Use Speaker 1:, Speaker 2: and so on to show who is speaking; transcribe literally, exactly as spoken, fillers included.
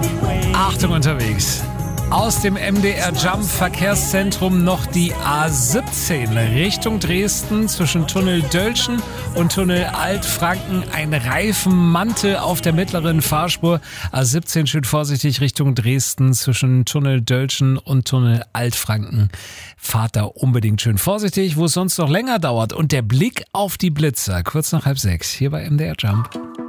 Speaker 1: Achtung unterwegs. Aus dem M D R Jump Verkehrszentrum noch die A siebzehn Richtung Dresden zwischen Tunnel Dölschen und Tunnel Altfranken. Ein Reifenmantel auf der mittleren Fahrspur. A siebzehn schön vorsichtig Richtung Dresden zwischen Tunnel Dölschen und Tunnel Altfranken. Fahrt da unbedingt schön vorsichtig, wo es sonst noch länger dauert. Und der Blick auf die Blitzer, kurz nach halb sechs, hier bei M D R Jump.